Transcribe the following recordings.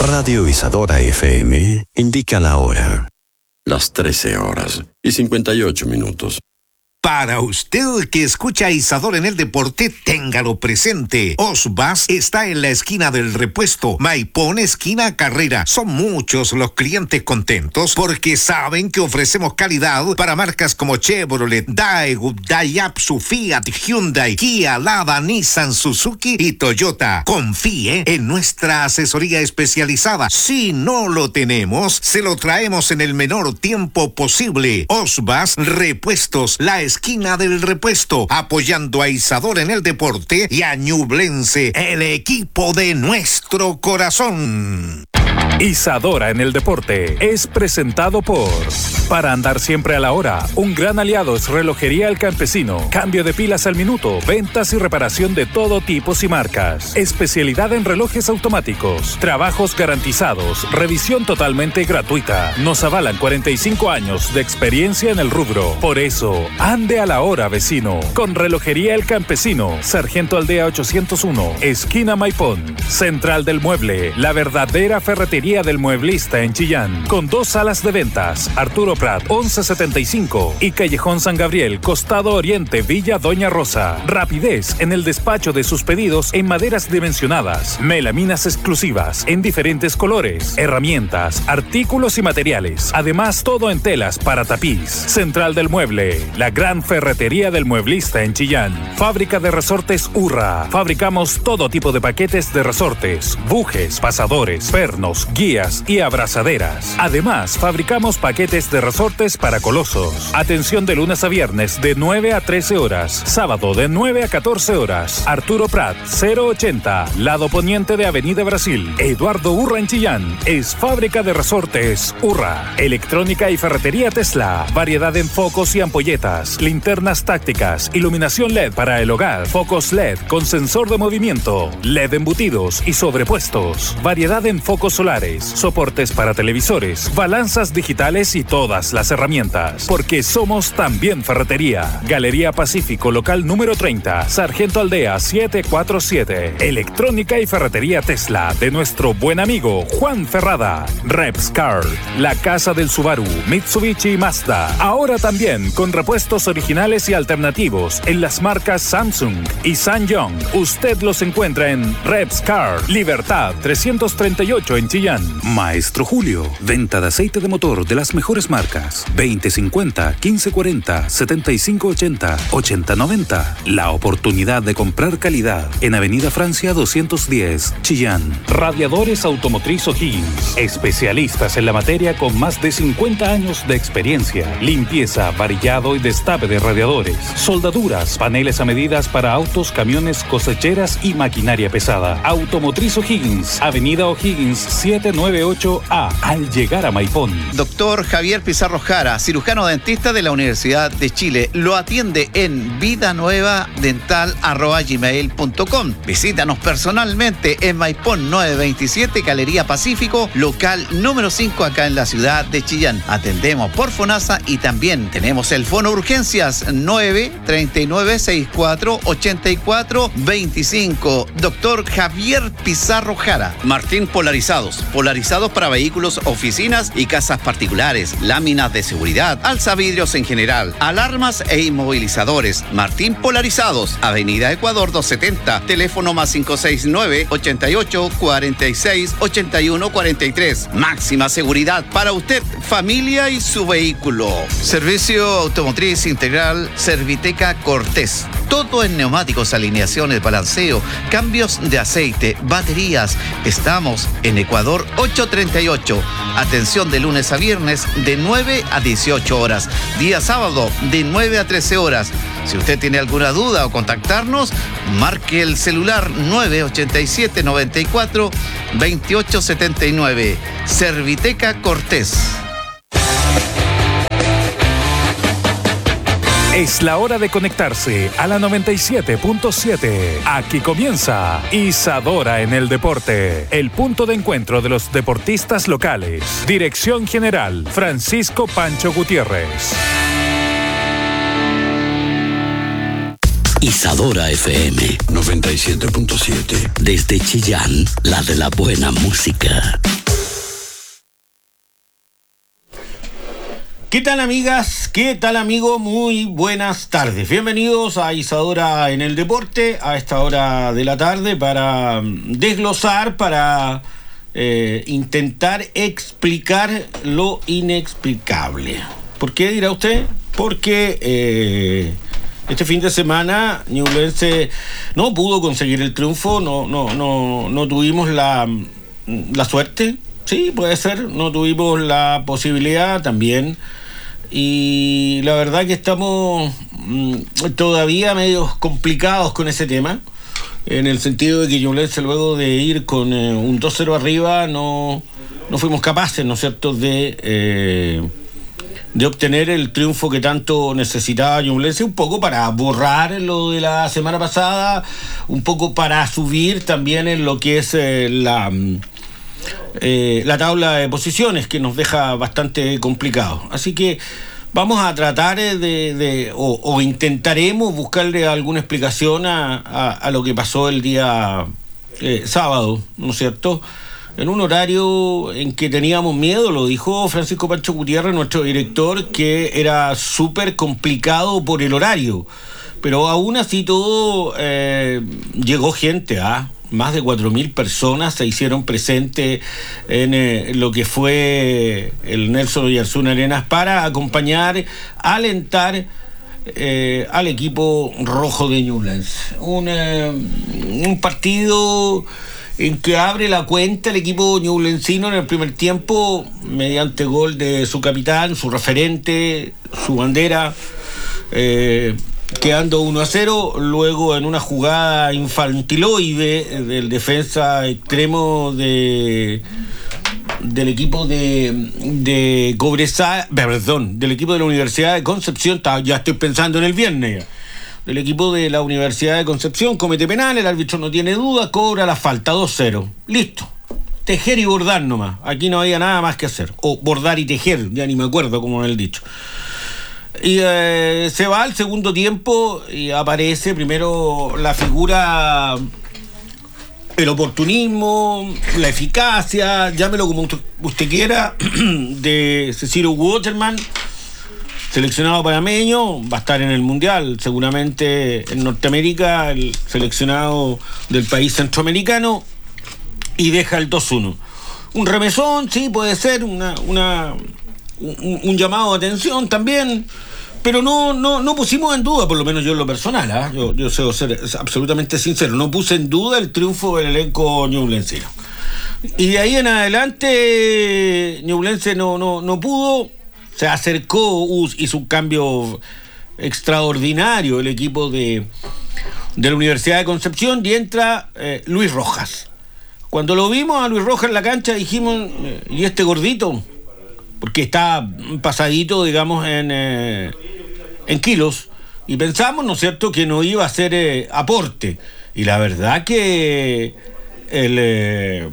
Radio Isadora FM indica la hora. Las 13:58. Para usted que escucha Isadora en el deporte, téngalo presente. Osbas está en la esquina del Repuesto, Maipón, esquina Carrera. Son muchos los clientes contentos porque saben que ofrecemos calidad para marcas como Chevrolet, Daewoo, Daihatsu, Fiat, Hyundai, Kia, Lada, Nissan, Suzuki y Toyota. Confíe en nuestra asesoría especializada. Si no lo tenemos, se lo traemos en el menor tiempo posible. Osbas Repuestos, la esquina del Repuesto, apoyando a Isadora en el deporte y a Ñublense, el equipo de nuestro corazón. Isadora en el deporte es presentado por... Para andar siempre a la hora, un gran aliado es Relojería El Campesino. Cambio de pilas al minuto, ventas y reparación de todo tipo y marcas. Especialidad en relojes automáticos, trabajos garantizados, revisión totalmente gratuita. Nos avalan 45 años de experiencia en el rubro. Por eso, ande a la hora, vecino. Con Relojería El Campesino, Sargento Aldea 801, esquina Maipón. Central del Mueble, la verdadera ferretería del mueblista en Chillán, con 2 salas de ventas, Arturo Prat 1175 y Callejón San Gabriel, costado oriente, Villa Doña Rosa. Rapidez en el despacho de sus pedidos en maderas dimensionadas, melaminas exclusivas en diferentes colores, herramientas, artículos y materiales. Además, todo en telas para tapiz. Central del Mueble, la gran ferretería del mueblista en Chillán. Fábrica de resortes Urra. Fabricamos todo tipo de paquetes de resortes, bujes, pasadores, pernos, guías y abrazaderas. Además, fabricamos paquetes de resortes para colosos. Atención de lunes a viernes de 9 a 13 horas. Sábado de 9 a 14 horas. Arturo Prat, 080, lado poniente de Avenida Brasil. Eduardo Urra en Chillán. Es fábrica de resortes Urra. Electrónica y ferretería Tesla. Variedad en focos y ampolletas. Linternas tácticas. Iluminación LED para el hogar. Focos LED con sensor de movimiento. LED embutidos y sobrepuestos. Variedad en focos solares, soportes para televisores, balanzas digitales y todas las herramientas. Porque somos también ferretería. Galería Pacífico, local número 30, Sargento Aldea 747. Electrónica y ferretería Tesla de nuestro buen amigo Juan Ferrada. Repscar, la casa del Subaru, Mitsubishi y Mazda. Ahora también con repuestos originales y alternativos en las marcas Samsung y SsangYong. Usted los encuentra en Repscar, Libertad 338 en Chillán. Maestro Julio, venta de aceite de motor de las mejores marcas. 2050, 1540, 7580, 8090. La oportunidad de comprar calidad en Avenida Francia 210, Chillán. Radiadores Automotriz O'Higgins. Especialistas en la materia con más de 50 años de experiencia. Limpieza, varillado y destape de radiadores. Soldaduras, paneles a medidas para autos, camiones, cosecheras y maquinaria pesada. Automotriz O'Higgins, Avenida O'Higgins 798A, al llegar a Maipón. Doctor Javier Pizarro Jara, cirujano dentista de la Universidad de Chile. Lo atiende en vidanuevadental@gmail.com. Visítanos personalmente en Maipón 927, Galería Pacífico, local número 5, acá en la ciudad de Chillán. Atendemos por FONASA y también tenemos el Fono Urgencias 939-64-84-25. Doctor Javier Pizarro Jara. Martín Polarizados para vehículos, oficinas y casas particulares, láminas de seguridad, alzavidrios en general, alarmas e inmovilizadores. Martín Polarizados, Avenida Ecuador 270, teléfono +569 88 46 81 43. Máxima seguridad para usted, familia y su vehículo. Servicio automotriz integral Serviteca Cortés. Todo en neumáticos, alineaciones, balanceo, cambios de aceite, baterías. Estamos en Ecuador 838. Atención de lunes a viernes de 9 a 18 horas. Día sábado de 9 a 13 horas. Si usted tiene alguna duda o contactarnos, marque el celular 987 94 2879. Serviteca Cortés. Es la hora de conectarse a la 97.7. Aquí comienza Isadora en el deporte, el punto de encuentro de los deportistas locales. Dirección General, Francisco Pancho Gutiérrez. Isadora FM 97.7. Desde Chillán, la de la buena música. ¿Qué tal, amigas? ¿Qué tal, amigo? Muy buenas tardes. Bienvenidos a Isadora en el Deporte a esta hora de la tarde para desglosar, para intentar explicar lo inexplicable. ¿Por qué, dirá usted? Porque este fin de semana Ñublense no pudo conseguir el triunfo, no tuvimos la suerte. Sí, puede ser, no tuvimos la posibilidad también. Y la verdad que estamos todavía medio complicados con ese tema, en el sentido de que Ñublense, luego de ir con un 2-0 arriba, no fuimos capaces, ¿no es cierto?, de obtener el triunfo que tanto necesitaba Ñublense, un poco para borrar lo de la semana pasada, un poco para subir también en lo que es la tabla de posiciones, que nos deja bastante complicado. Así que vamos a tratar o intentaremos buscarle alguna explicación a lo que pasó el día sábado, ¿no es cierto?, en un horario en que teníamos miedo. Lo dijo Francisco Pancho Gutiérrez, nuestro director, que era súper complicado por el horario, pero aún así todo llegó gente, más de 4.000 personas se hicieron presentes en lo que fue el Nelson Oyarzún Arenas para acompañar, alentar al equipo rojo de Ñublense. Un partido en que abre la cuenta el equipo ñublencino en el primer tiempo mediante gol de su capitán, su referente, su bandera, quedando 1-0, luego en una jugada infantiloide del defensa extremo del equipo de Cobresal, perdón, del equipo de la Universidad de Concepción, ya estoy pensando en el viernes, del equipo de la Universidad de Concepción, comete penal, el árbitro no tiene duda, cobra la falta, 2-0, listo. Tejer y bordar nomás, aquí no había nada más que hacer, o bordar y tejer, ya ni me acuerdo cómo es el dicho. Y se va al segundo tiempo y aparece primero la figura, el oportunismo, la eficacia, llámelo como usted quiera, de Cecilio Waterman, seleccionado panameño, va a estar en el Mundial, seguramente en Norteamérica, el seleccionado del país centroamericano, y deja el 2-1. Un remesón, sí, puede ser, un llamado de atención también, pero no pusimos en duda, por lo menos yo en lo personal, yo sé ser absolutamente sincero, no puse en duda el triunfo del elenco ñublencino. Y de ahí en adelante Ñublense no pudo, se acercó, hizo un cambio extraordinario el equipo de la Universidad de Concepción y entra Luis Rojas. Cuando lo vimos a Luis Rojas en la cancha dijimos, ¿y este gordito? Porque está pasadito, digamos, en kilos, y pensamos, ¿no es cierto?, que no iba a hacer aporte. Y la verdad que el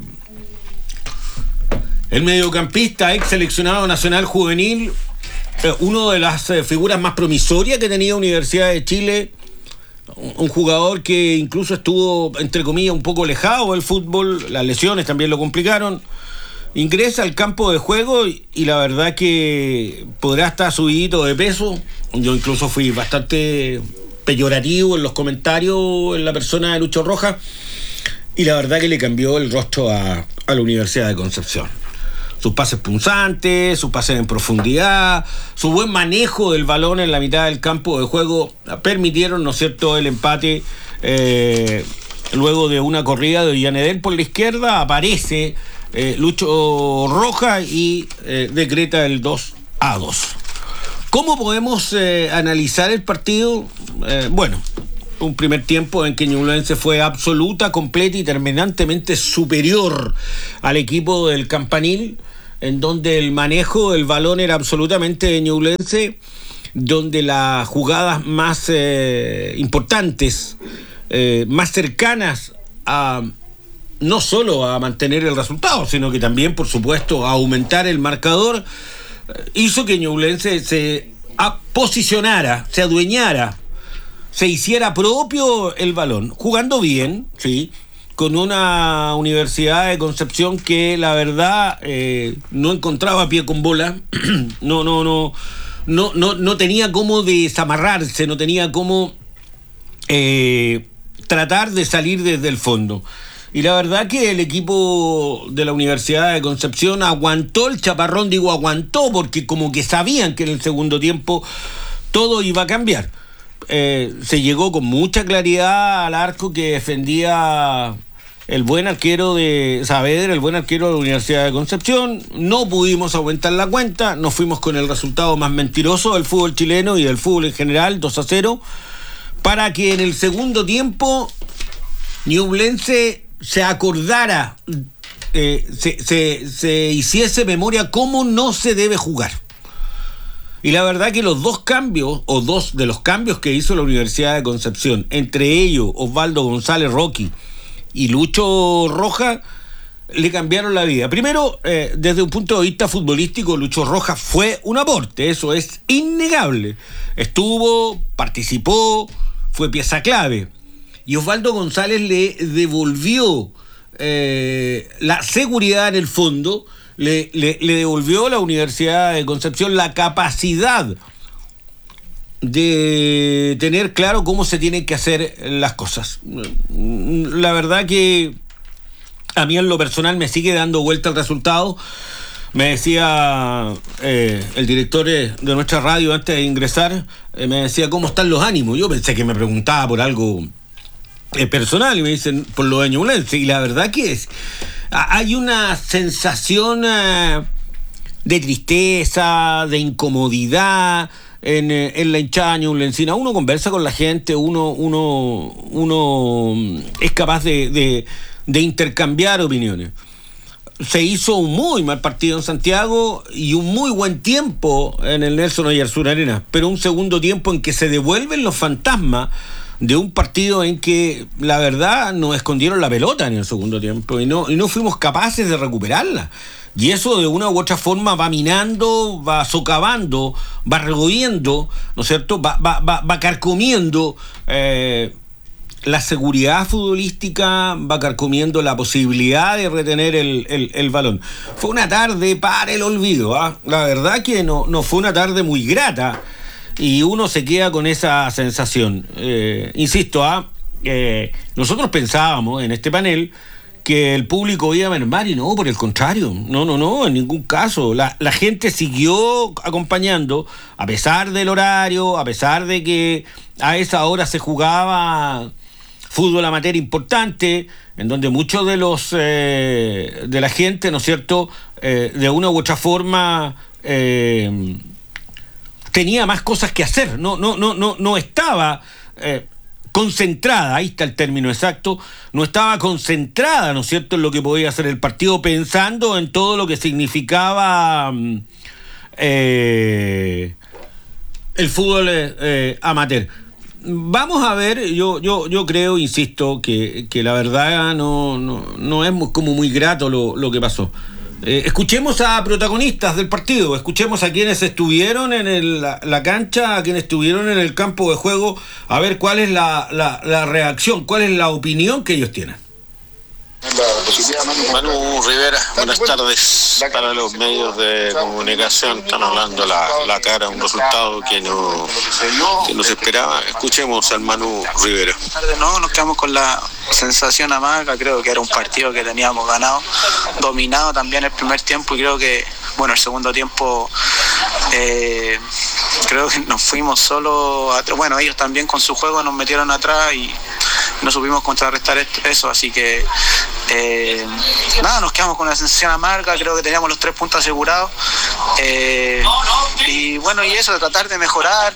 mediocampista, ex seleccionado nacional juvenil, uno de las figuras más promisorias que tenía Universidad de Chile, un jugador que incluso estuvo, entre comillas, un poco alejado del fútbol, las lesiones también lo complicaron, ingresa al campo de juego y la verdad que podrá estar subidito de peso. Yo incluso fui bastante peyorativo en los comentarios en la persona de Lucho Rojas, y la verdad que le cambió el rostro a la Universidad de Concepción. Sus pases punzantes, sus pases en profundidad, su buen manejo del balón en la mitad del campo de juego permitieron, ¿no es cierto?, el empate. Luego de una corrida de Villanedel por la izquierda, aparece Lucho Rojas y decreta el 2-2. ¿Cómo podemos analizar el partido? Bueno, un primer tiempo en que Ñublense fue absoluta, completa y terminantemente superior al equipo del Campanil, en donde el manejo del balón era absolutamente de Ñublense, donde las jugadas más importantes, más cercanas a no solo a mantener el resultado, sino que también, por supuesto, a aumentar el marcador, hizo que Ñublense se posicionara, se adueñara, se hiciera propio el balón, jugando bien, sí, con una Universidad de Concepción que la verdad no encontraba pie con bola, no tenía cómo desamarrarse, no tenía cómo tratar de salir desde el fondo. Y la verdad que el equipo de la Universidad de Concepción aguantó el chaparrón, digo aguantó, porque como que sabían que en el segundo tiempo todo iba a cambiar. Se llegó con mucha claridad al arco que defendía el buen arquero de Saavedra, el buen arquero de la Universidad de Concepción. No pudimos aumentar la cuenta, nos fuimos con el resultado más mentiroso del fútbol chileno y del fútbol en general, 2-0, para que en el segundo tiempo Ñublense se acordara, se hiciese memoria cómo no se debe jugar. Y la verdad que los dos cambios, o dos de los cambios que hizo la Universidad de Concepción, entre ellos Osvaldo González Rocky y Lucho Rojas, le cambiaron la vida. Primero, desde un punto de vista futbolístico, Lucho Rojas fue un aporte, eso es innegable. Estuvo, participó, fue pieza clave. Y Osvaldo González le devolvió la seguridad en el fondo, le devolvió a la Universidad de Concepción la capacidad de tener claro cómo se tienen que hacer las cosas. La verdad que a mí en lo personal me sigue dando vuelta el resultado. Me decía el director de nuestra radio antes de ingresar, me decía cómo están los ánimos. Yo pensé que me preguntaba por algo personal y me dicen por lo de Ñublense, y la verdad que hay una sensación de tristeza, de incomodidad en la hinchada ñublencina. Uno conversa con la gente, uno es capaz de intercambiar opiniones. Se hizo un muy mal partido en Santiago y un muy buen tiempo en el Nelson Oyarzún Arena, pero un segundo tiempo en que se devuelven los fantasmas de un partido en que la verdad nos escondieron la pelota en el segundo tiempo y no fuimos capaces de recuperarla. Y eso de una u otra forma va minando, va socavando, va regoviendo, ¿no es cierto? Va carcomiendo la seguridad futbolística, va carcomiendo la posibilidad de retener el balón. Fue una tarde para el olvido, ¿eh? La verdad que no fue una tarde muy grata. Y uno se queda con esa sensación. Insisto, nosotros pensábamos en este panel que el público iba a mermar y no, por el contrario. No, en ningún caso. La gente siguió acompañando, a pesar del horario, a pesar de que a esa hora se jugaba fútbol amateur importante, en donde muchos de los de la gente, ¿no es cierto?, de una u otra forma tenía más cosas que hacer, no estaba concentrada, ahí está el término exacto, no estaba concentrada, ¿no es cierto?, en lo que podía hacer el partido, pensando en todo lo que significaba el fútbol amateur. Vamos a ver, yo creo, insisto, que la verdad no es como muy grato lo que pasó. Escuchemos a protagonistas del partido, escuchemos a quienes estuvieron en la cancha, a quienes estuvieron en el campo de juego, a ver cuál es la reacción, cuál es la opinión que ellos tienen. Manu Rivera, buenas tardes. Para los medios de comunicación están hablando la cara, un resultado que no se esperaba. Escuchemos al Manu Rivera. No, nos quedamos con la sensación amarga. Creo que era un partido que teníamos ganado, dominado también el primer tiempo, y creo que el segundo tiempo creo que nos fuimos solo atrás. Ellos también con su juego nos metieron atrás y no supimos contrarrestar eso, así que nos quedamos con una sensación amarga. Creo que teníamos los 3 puntos asegurados, y eso de tratar de mejorar,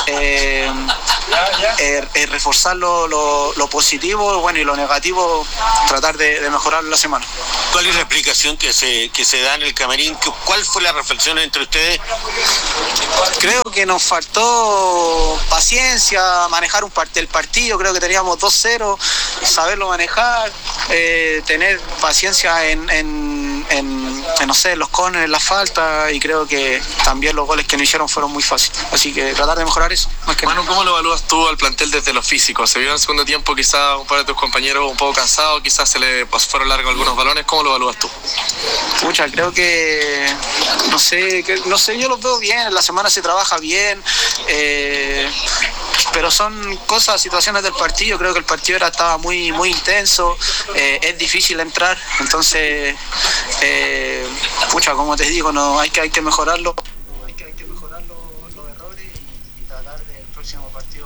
reforzar lo positivo, y lo negativo tratar de mejorarlo la semana. ¿Cuál es la explicación que se da en el camarín? ¿Cuál fue la reflexión entre ustedes? Creo que nos faltó paciencia, manejar el partido. Creo que teníamos 2-0, saberlo manejar, tener paciencia en no sé, los corners, en la falta, y creo que también los goles que nos hicieron fueron muy fáciles. Así que tratar de mejorar eso. Manu, ¿cómo lo evalúas tú al plantel desde lo físico? Se vio en el segundo tiempo quizás un par de tus compañeros un poco cansados, quizás se le fueron largos algunos balones. ¿Cómo lo evalúas tú? Pucha, creo que no sé, yo los veo bien, en la semana se trabaja bien, pero son cosas, situaciones del partido. Creo que el partido estaba muy intenso, es difícil entrar, entonces pucha, como te digo, no hay que mejorarlo. Hay que mejorar los errores y tratar del próximo partido.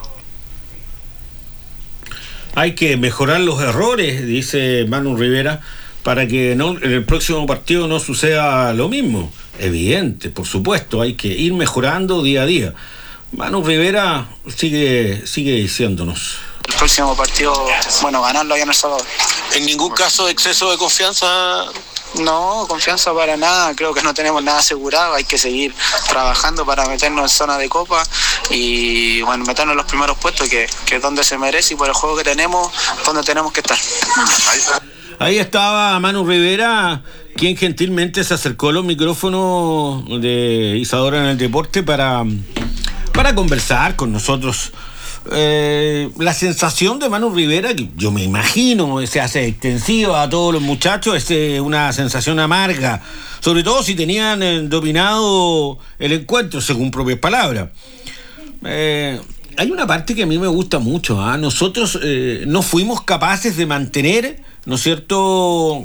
Hay que mejorar los errores, dice Manu Rivera, para que en el próximo partido no suceda lo mismo. Evidente, por supuesto, hay que ir mejorando día a día. Manu Rivera sigue diciéndonos. El próximo partido, ganarlo allá en El Salvador. ¿En ningún caso exceso de confianza? No, confianza para nada, creo que no tenemos nada asegurado, hay que seguir trabajando para meternos en zona de copa y meternos en los primeros puestos, que es donde se merece, y por el juego que tenemos, donde tenemos que estar. Ahí estaba Manu Rivera, quien gentilmente se acercó a los micrófonos de Isadora en el Deporte para conversar con nosotros. La sensación de Manu Rivera, que yo me imagino se hace extensiva a todos los muchachos, es una sensación amarga, sobre todo si tenían dominado el encuentro, según propias palabras. Hay una parte que a mí me gusta mucho, nosotros no fuimos capaces de mantener, ¿no es cierto?,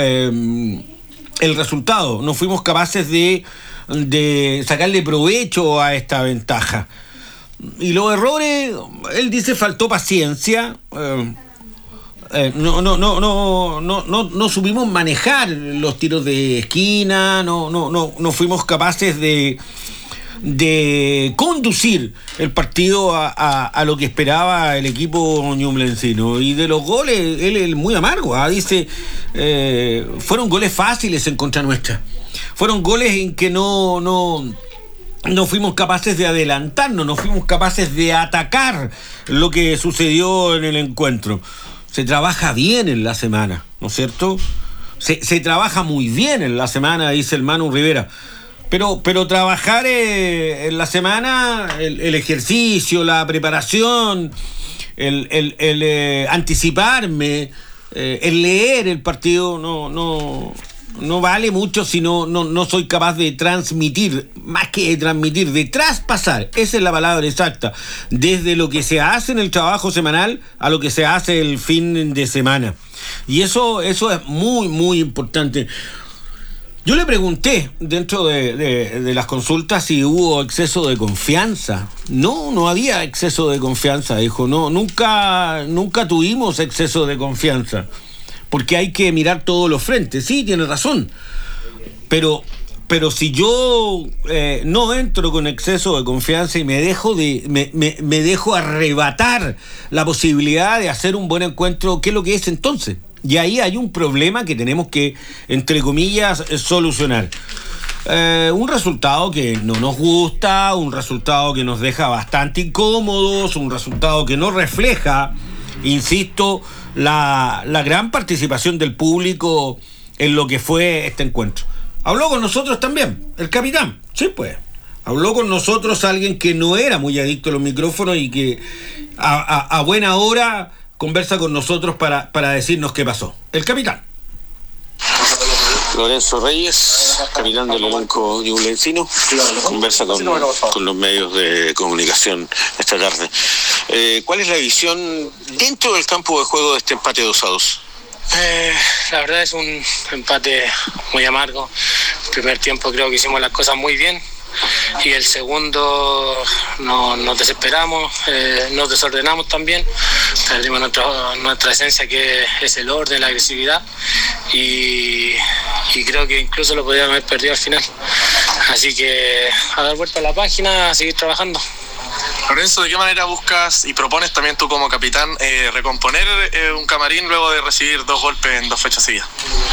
el resultado, no fuimos capaces de sacarle provecho a esta ventaja. Y los errores, él dice, faltó paciencia, no supimos manejar los tiros de esquina, no fuimos capaces de conducir el partido a lo que esperaba el equipo ñublencino. Y de los goles, él es muy amargo, dice, fueron goles fáciles en contra nuestra, fueron goles en que no fuimos capaces de adelantarnos, no fuimos capaces de atacar lo que sucedió en el encuentro. Se trabaja bien en la semana, ¿no es cierto? Se trabaja muy bien en la semana, dice el Manu Rivera. Pero trabajar en la semana, el ejercicio, la preparación, el anticiparme, el leer el partido, no vale mucho si no soy capaz de transmitir, más que de transmitir, de traspasar, esa es la palabra exacta, desde lo que se hace en el trabajo semanal a lo que se hace el fin de semana. Y eso es muy, muy importante. Yo le pregunté dentro de las consultas si hubo exceso de confianza. No había exceso de confianza, dijo. No, nunca tuvimos exceso de confianza. Porque hay que mirar todos los frentes. Sí, tiene razón. Pero si yo no entro con exceso de confianza y me dejo arrebatar la posibilidad de hacer un buen encuentro, ¿qué es lo que es entonces? Y ahí hay un problema que tenemos que, entre comillas, solucionar. Un resultado que no nos gusta, un resultado que nos deja bastante incómodos, un resultado que no refleja, insisto, la gran participación del público en lo que fue este encuentro. Habló con nosotros también el capitán, sí, pues. Habló con nosotros alguien que no era muy adicto a los micrófonos y que a buena hora conversa con nosotros para decirnos qué pasó. El capitán. Lorenzo Reyes, capitán del elenco ñublencino, conversa con los medios de comunicación esta tarde. ¿Cuál es la visión dentro del campo de juego de este empate 2-2? La verdad es un empate muy amargo. El primer tiempo creo que hicimos las cosas muy bien y el segundo nos desesperamos, nos desordenamos también, perdimos nuestra esencia, que es el orden, la agresividad, y creo que incluso lo podríamos haber perdido al final. Así que a dar vuelta a la página, a seguir trabajando. Lorenzo, ¿de qué manera buscas y propones también tú como capitán recomponer un camarín luego de recibir 2 golpes en 2 fechas seguidas?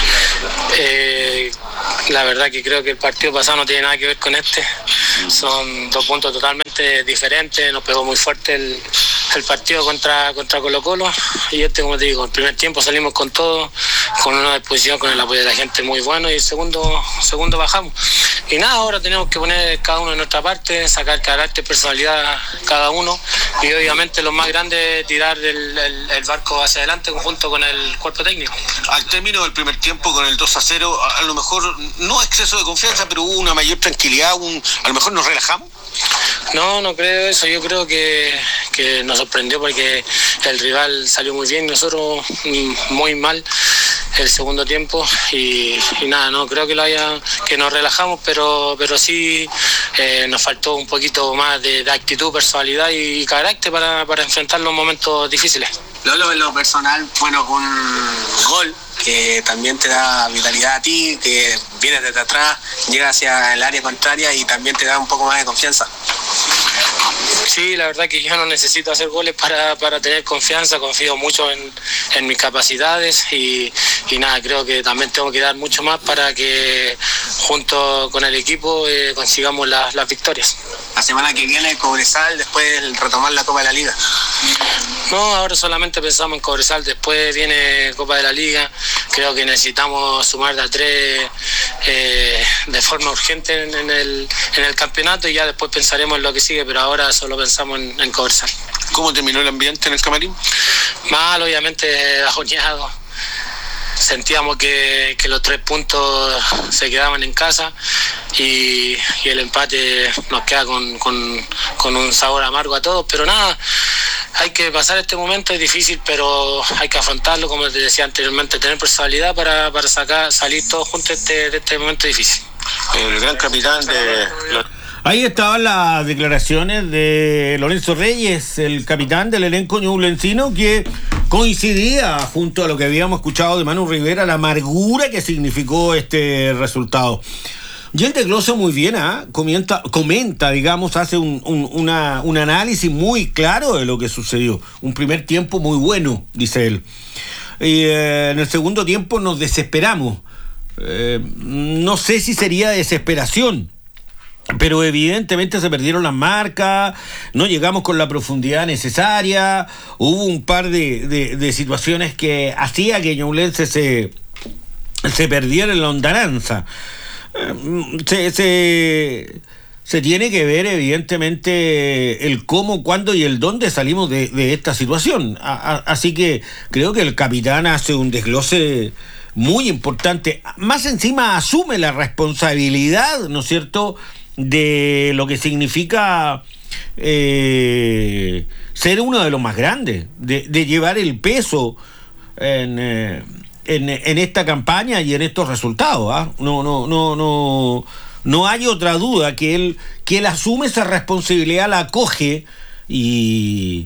La verdad que creo que el partido pasado no tiene nada que ver con este. Son 2 puntos totalmente diferentes. Nos pegó muy fuerte el partido contra Colo-Colo, y como te digo, el primer tiempo salimos con todo, con una disposición, con el apoyo de la gente muy bueno, y el segundo bajamos. Y nada, ahora tenemos que poner cada uno de nuestra parte, sacar carácter, personalidad cada uno, y obviamente los más grandes tirar el barco hacia adelante junto con el cuerpo técnico. Al término del primer tiempo con el 2-0, a lo mejor no exceso de confianza, pero hubo una mayor tranquilidad, a lo mejor nos relajamos. No creo eso. Yo creo que nos sorprendió porque el rival salió muy bien, nosotros muy mal el segundo tiempo, y nada, no creo que nos relajamos, pero sí nos faltó un poquito más de actitud, personalidad y carácter para enfrentar los momentos difíciles. Lolo, en lo personal, bueno, un gol que también te da vitalidad a ti, que vienes desde atrás, llegas hacia el área contraria y también te da un poco más de confianza. Sí, la verdad que yo no necesito hacer goles para tener confianza, confío mucho en mis capacidades y nada, creo que también tengo que dar mucho más para que junto con el equipo consigamos las victorias. La semana que viene Cobresal, después retomar la Copa de la Liga. No, ahora solamente pensamos en Cobresal, después viene Copa de la Liga, creo que necesitamos sumar de a 3 de forma urgente en el campeonato, y ya después pensaremos en lo que sigue, pero ahora solo pensamos en Cobresal. ¿Cómo terminó el ambiente en el camarín? Mal, obviamente agoñado. Sentíamos que los 3 puntos se quedaban en casa y el empate nos queda con un sabor amargo a todos, pero nada, hay que pasar este momento, es difícil, pero hay que afrontarlo, como te decía anteriormente, tener personalidad para salir todos juntos de este momento difícil. El gran capitán de... Ahí estaban las declaraciones de Lorenzo Reyes, el capitán del elenco ñublencino, que coincidía junto a lo que habíamos escuchado de Manu Rivera, la amargura que significó este resultado. Y él desglosa muy bien, comenta, digamos, hace un análisis muy claro de lo que sucedió. Un primer tiempo muy bueno, dice él. Y en el segundo tiempo nos desesperamos. No sé si sería desesperación, pero evidentemente se perdieron las marcas, no llegamos con la profundidad necesaria, hubo un par de situaciones que hacía que Ñublense se perdiera en la lontananza. Se tiene que ver evidentemente el cómo, cuándo y el dónde salimos de esta situación. Así que creo que el capitán hace un desglose muy importante. Más encima asume la responsabilidad, ¿no es cierto?, de lo que significa ser uno de los más grandes, de llevar el peso en esta campaña y en estos resultados. No hay otra duda que él asume esa responsabilidad, la acoge y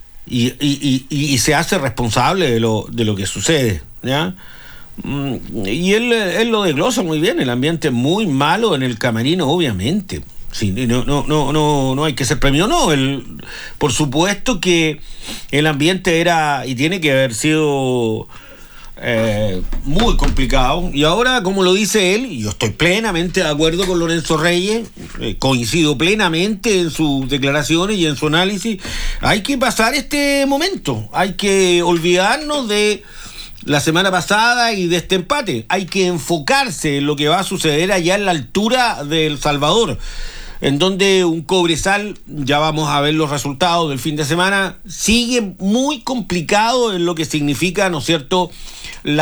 se hace responsable de lo que sucede, ¿ya? Y él lo desglosa muy bien. El ambiente es muy malo en el camerino, obviamente. Sí, no hay que ser premio Nobel. Por supuesto que el ambiente era y tiene que haber sido muy complicado. Y ahora, como lo dice él, y yo estoy plenamente de acuerdo con Lorenzo Reyes, coincido plenamente en sus declaraciones y en su análisis, hay que pasar este momento, hay que olvidarnos de la semana pasada y de este empate, hay que enfocarse en lo que va a suceder allá en la altura de El Salvador, en donde un Cobresal, ya vamos a ver los resultados del fin de semana, sigue muy complicado en lo que significa, ¿no es cierto?, en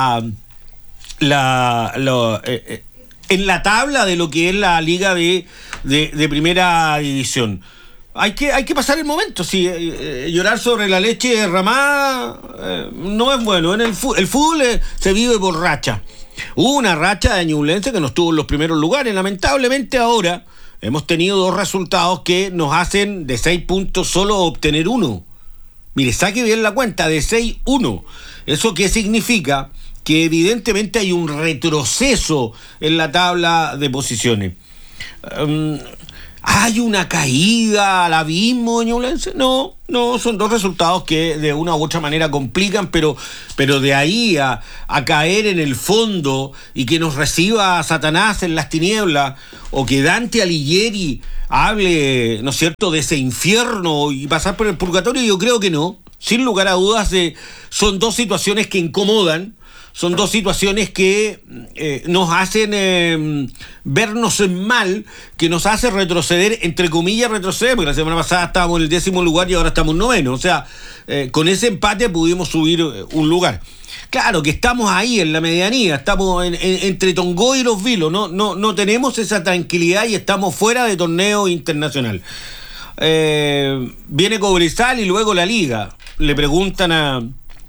la tabla de lo que es la liga de primera división. Hay que pasar el momento. Sí, llorar sobre la leche derramada no es bueno. El fútbol se vive por racha. Hubo una racha de Ñublense que no estuvo en los primeros lugares. Lamentablemente ahora hemos tenido 2 resultados que nos hacen de 6 puntos solo obtener 1. Mire, saque bien la cuenta, de 6-1. ¿Eso qué significa? Que evidentemente hay un retroceso en la tabla de posiciones. ¿Hay una caída al abismo de Ñublense? No, son dos resultados que de una u otra manera complican, pero de ahí a caer en el fondo y que nos reciba Satanás en las tinieblas, o que Dante Alighieri hable, ¿no es cierto?, de ese infierno y pasar por el purgatorio, yo creo que no. Sin lugar a dudas, son dos situaciones que incomodan. Son dos situaciones que nos hacen vernos mal, que nos hace retroceder, entre comillas retroceder, porque la semana pasada estábamos en el 10º lugar y ahora estamos en 9º. O sea, con ese empate pudimos subir un lugar. Claro que estamos ahí en la medianía, estamos entre Tongoy y Los Vilos, no tenemos esa tranquilidad y estamos fuera de torneo internacional. Viene Cobresal y luego la Liga. Le preguntan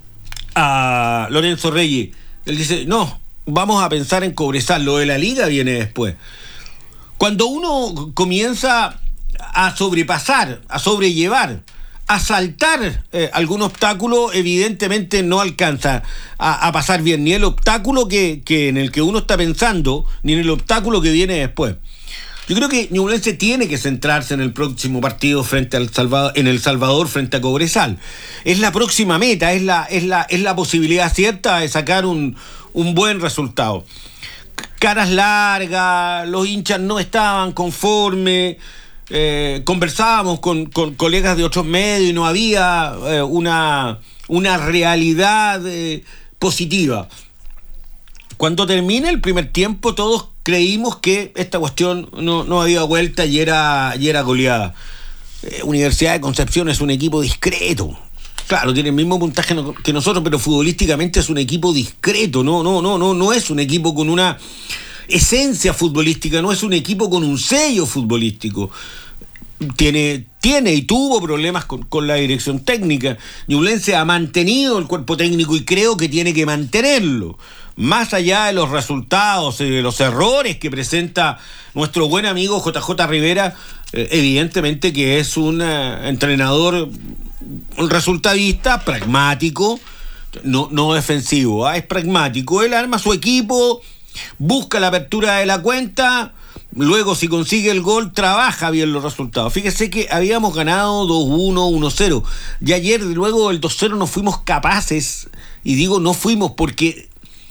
a Lorenzo Reyes. Él dice, no, vamos a pensar en Cobresal, lo de la Liga viene después. Cuando uno comienza a sobrepasar, a sobrellevar, a saltar algún obstáculo, evidentemente no alcanza a pasar bien ni el obstáculo que en el que uno está pensando, ni en el obstáculo que viene después. Yo creo que Ñublense tiene que centrarse en el próximo partido frente al Salvador, en El Salvador frente a Cobresal. Es la próxima meta, es la posibilidad cierta de sacar un buen resultado. Caras largas, los hinchas no estaban conformes, conversábamos con colegas de otros medios y no había una realidad positiva. Cuando termine el primer tiempo, todos creímos que esta cuestión no había vuelta y era goleada. Universidad de Concepción es un equipo discreto. Claro, tiene el mismo puntaje que nosotros, pero futbolísticamente es un equipo discreto. No es un equipo con una esencia futbolística, no es un equipo con un sello futbolístico. Tiene y tuvo problemas con la dirección técnica. Ñublense ha mantenido el cuerpo técnico y creo que tiene que mantenerlo. Más allá de los resultados y de los errores que presenta nuestro buen amigo JJ Rivera, evidentemente que es un entrenador, un resultadista, pragmático, no defensivo, es pragmático. Él arma su equipo, busca la apertura de la cuenta, luego si consigue el gol, trabaja bien los resultados. Fíjese que habíamos ganado 2-1, 1-0, y ayer luego del 2-0 no fuimos capaces, y digo no fuimos porque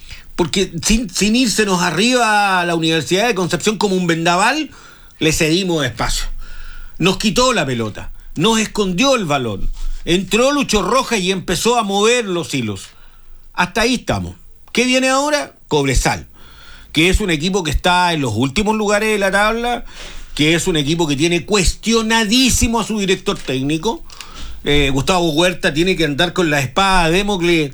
sin irsenos arriba a la Universidad de Concepción como un vendaval, le cedimos espacio. Nos quitó la pelota, nos escondió el balón, entró Lucho Rojas y empezó a mover los hilos. Hasta ahí estamos. ¿Qué viene ahora? Cobresal, que es un equipo que está en los últimos lugares de la tabla, que es un equipo que tiene cuestionadísimo a su director técnico. Gustavo Huerta tiene que andar con la espada de Damocles,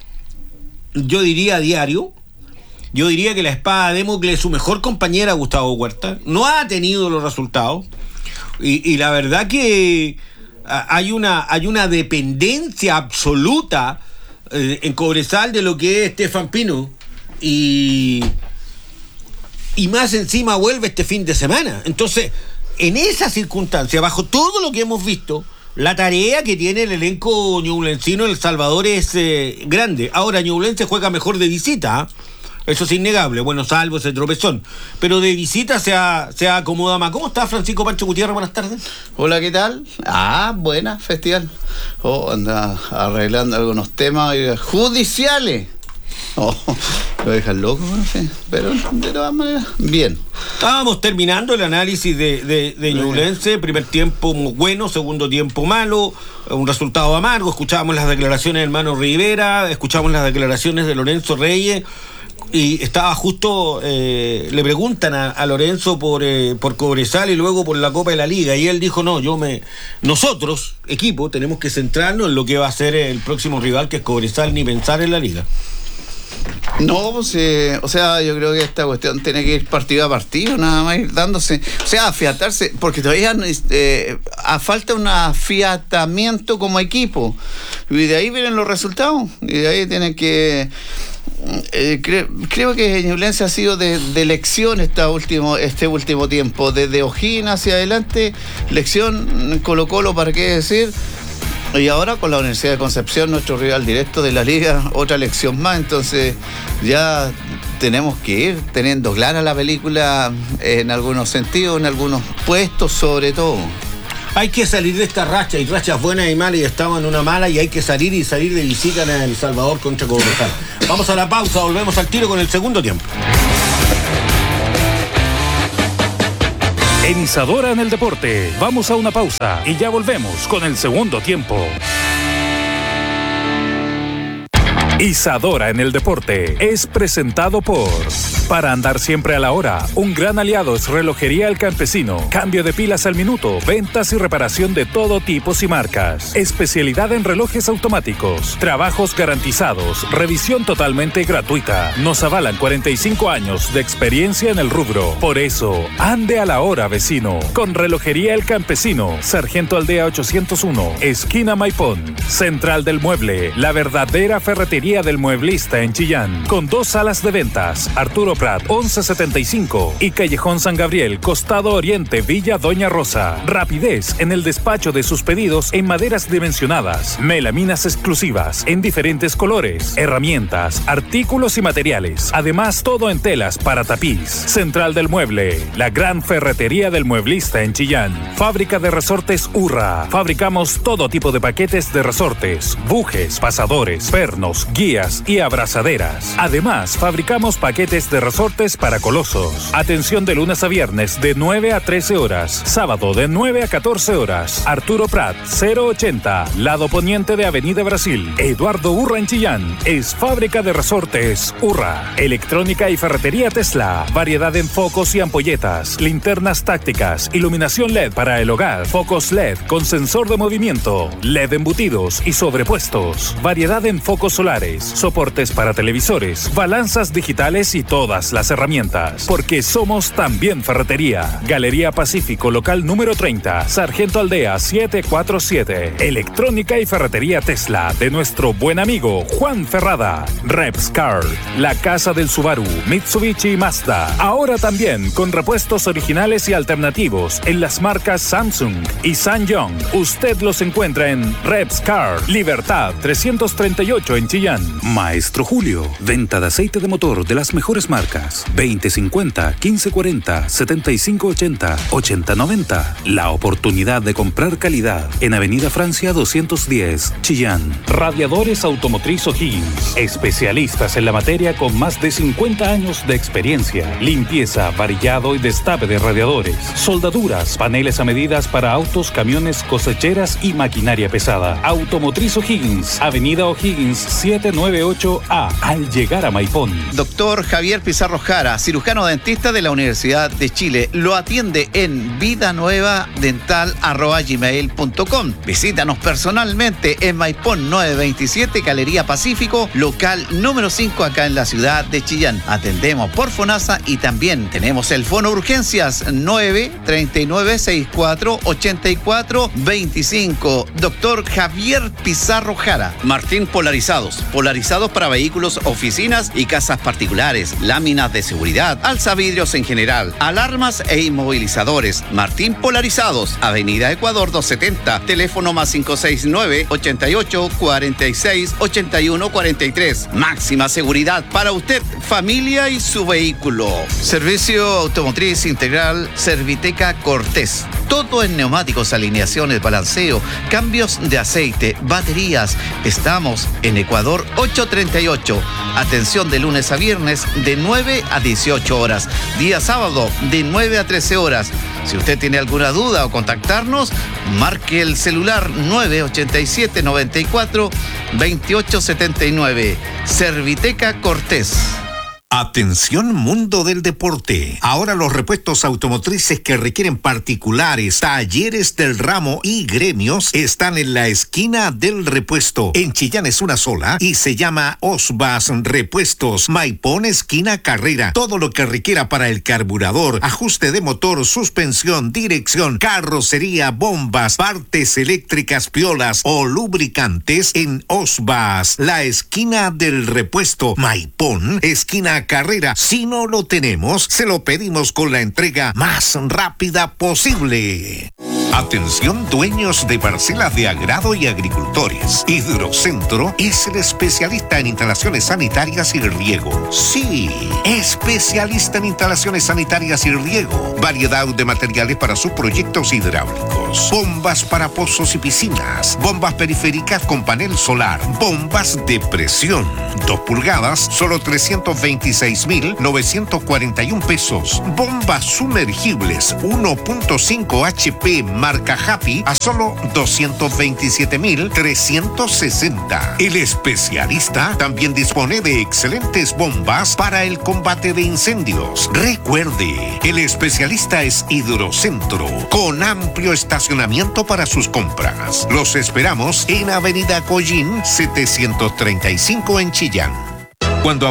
yo diría a diario. Yo diría que la espada de Damocles es su mejor compañera, Gustavo Huerta. No ha tenido los resultados. Y la verdad que hay una dependencia absoluta en Cobresal de lo que es Estefan Pino. Y más encima vuelve este fin de semana. Entonces, en esa circunstancia, bajo todo lo que hemos visto, la tarea que tiene el elenco ñublencino en El Salvador es grande. Ahora, Ñublense juega mejor de visita, eso es innegable, bueno, salvo ese tropezón. Pero de visita se acomoda más. ¿Cómo está Francisco Pancho Gutiérrez? Buenas tardes. Hola, ¿qué tal? Buena, festival. Anda arreglando algunos temas judiciales. Lo dejan loco, no sé, pero de todas maneras, bien. Estábamos terminando el análisis de Ñublense, primer tiempo bueno, segundo tiempo malo, un resultado amargo. Escuchábamos las declaraciones del hermano Rivera, escuchábamos las declaraciones de Lorenzo Reyes, y estaba justo, le preguntan a Lorenzo por Cobresal y luego por la Copa de la Liga, y él dijo, nosotros, equipo, tenemos que centrarnos en lo que va a ser el próximo rival, que es Cobresal, ni pensar en la Liga. No, pues, o sea, yo creo que esta cuestión tiene que ir partido a partido, nada más ir dándose, o sea, afiatarse, porque todavía falta un afiatamiento como equipo, y de ahí vienen los resultados, y de ahí tienen que... creo que Ñublense ha sido de lección este último tiempo, desde O'Higgins hacia adelante, lección, Colo-Colo, ¿para qué decir? Y ahora con la Universidad de Concepción, nuestro rival directo de la liga, otra lección más. Entonces ya tenemos que ir teniendo clara la película en algunos sentidos, en algunos puestos sobre todo. Hay que salir de esta racha, y rachas buenas y malas, y estamos en una mala, y hay que salir de visita en El Salvador contra Cobresal. Vamos a la pausa, volvemos al tiro con el segundo tiempo. En Isadora en el Deporte, vamos a una pausa y ya volvemos con el segundo tiempo. Isadora en el Deporte es presentado por... Para andar siempre a la hora, un gran aliado es Relojería El Campesino. Cambio de pilas al minuto, ventas y reparación de todo tipo y marcas. Especialidad en relojes automáticos, trabajos garantizados, revisión totalmente gratuita. Nos avalan 45 años de experiencia en el rubro. Por eso, ande a la hora, vecino. Con Relojería El Campesino, Sargento Aldea 801, esquina Maipón. Central del Mueble, la verdadera ferretería del mueblista en Chillán. Con 2 salas de ventas, Arturo Prat 1175 y Callejón San Gabriel, Costado Oriente, Villa Doña Rosa. Rapidez en el despacho de sus pedidos en maderas dimensionadas, melaminas exclusivas en diferentes colores, herramientas, artículos y materiales. Además, todo en telas para tapiz. Central del Mueble, la gran ferretería del mueblista en Chillán. Fábrica de resortes Urra. Fabricamos todo tipo de paquetes de resortes, bujes, pasadores, pernos, guías y abrazaderas. Además, fabricamos paquetes de resortes para colosos. Atención de lunes a viernes de 9 a 13 horas. Sábado de 9 a 14 horas. Arturo Prat, 080, lado poniente de Avenida Brasil. Eduardo Urra en Chillán. Es fábrica de resortes Urra. Electrónica y ferretería Tesla. Variedad en focos y ampolletas. Linternas tácticas. Iluminación LED para el hogar. Focos LED con sensor de movimiento. LED embutidos y sobrepuestos. Variedad en focos solares. Soportes para televisores. Balanzas digitales y todas las herramientas, porque somos también ferretería. Galería Pacífico, local número 30, Sargento Aldea 747. Electrónica y ferretería Tesla de nuestro buen amigo Juan Ferrada. Repscar, la casa del Subaru, Mitsubishi y Mazda. Ahora también con repuestos originales y alternativos en las marcas Samsung y Sanyong. Usted los encuentra en Repscar, Libertad 338 en Chillán. Maestro Julio, venta de aceite de motor de las mejores marcas. 2050, 1540, 7580, 8090. La oportunidad de comprar calidad en Avenida Francia 210, Chillán. Radiadores Automotriz O'Higgins. Especialistas en la materia con más de 50 años de experiencia. Limpieza, varillado y destape de radiadores. Soldaduras, paneles a medidas para autos, camiones, cosecheras y maquinaria pesada. Automotriz O'Higgins, Avenida O'Higgins 798A, al llegar a Maipón. Doctor Javier Pizarro Jara, cirujano dentista de la Universidad de Chile. Lo atiende en vidanuevadental@gmail.com. Visítanos personalmente en Maipón 927, Galería Pacífico, local número 5, acá en la ciudad de Chillán. Atendemos por FONASA y también tenemos el Fono Urgencias 939-64-84-25. Doctor Javier Pizarro Jara. Martín Polarizados. Polarizados para vehículos, oficinas y casas particulares. Láminas de seguridad, alzavidrios en general, alarmas e inmovilizadores. Martín Polarizados, Avenida Ecuador 270, teléfono +569 88 46 81 43. Máxima seguridad para usted, familia y su vehículo. Servicio automotriz integral Serviteca Cortés. Todo en neumáticos, alineaciones, balanceo, cambios de aceite, baterías. Estamos en Ecuador 838. Atención de lunes a viernes de 9 a 18 horas. Día sábado de 9 a 13 horas. Si usted tiene alguna duda o contactarnos, marque el celular 987 94 28 79. Serviteca Cortés. Atención mundo del deporte. Ahora los repuestos automotrices que requieren particulares, talleres del ramo y gremios están en la esquina del repuesto. En Chillán es una sola y se llama Osbas Repuestos. Maipón, esquina Carrera. Todo lo que requiera para el carburador, ajuste de motor, suspensión, dirección, carrocería, bombas, partes eléctricas, piolas o lubricantes en Osbas. La esquina del repuesto. Maipón, esquina Carrera. Si no lo tenemos, se lo pedimos con la entrega más rápida posible. Atención dueños de parcelas de agrado y agricultores. Hidrocentro es el especialista en instalaciones sanitarias y riego. Sí, especialista en instalaciones sanitarias y riego. Variedad de materiales para sus proyectos hidráulicos. Bombas para pozos y piscinas. Bombas periféricas con panel solar. Bombas de presión. 2 pulgadas, solo 326.941 pesos. Bombas sumergibles 1.5 HP marca Happy a solo 227.360. El especialista también dispone de excelentes bombas para el combate de incendios. Recuerde, el especialista es Hidrocentro, con amplio estacionamiento para sus compras. Los esperamos en Avenida Collín 735 en Chillán. Cuando